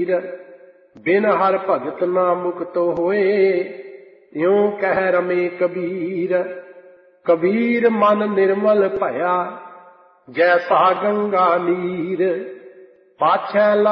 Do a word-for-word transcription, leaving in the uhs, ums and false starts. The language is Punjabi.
ਨੀਰ। ਬਿਨ ਹਰ ਭਗਤ ਨਾ ਮੁਕਤ ਹੋਏ, ਇਉਂ ਕਹਿ ਰਮੇ ਕਬੀਰ। ਕਬੀਰ ਮਨ ਨਿਰਮਲ ਭਇਆ, ਜੈਸਾ ਗੰਗਾ ਨੀਰ। ਪਾਛੈ